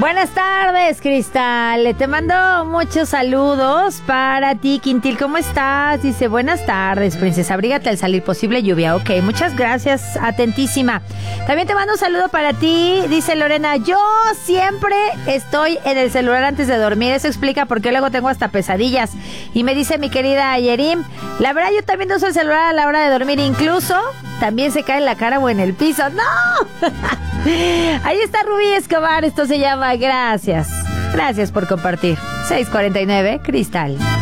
Buenas tardes, Cristal. Te mando muchos saludos para ti, Quintil. ¿Cómo estás? Dice, buenas tardes, princesa. Abrígate al salir, posible lluvia. Ok, muchas gracias, atentísima. También te mando un saludo para ti. Dice Lorena, yo siempre estoy en el celular antes de dormir. Eso explica por qué luego tengo hasta pesadillas. Y me dice mi querida Yerim, la verdad yo también uso el celular a la hora de dormir. Incluso también se cae en la cara o en el piso. ¡No! Ahí está Rubí Escobar. Esto se llama Gracias. Gracias por compartir. 6:49, Cristal.